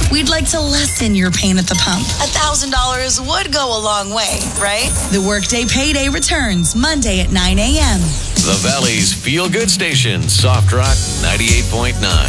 We'd like to lessen your pain at the pump. $1,000 would go a long way, right? The Workday Payday returns Monday at 9 a.m. The Valley's feel-good station, Soft Rock 98.9.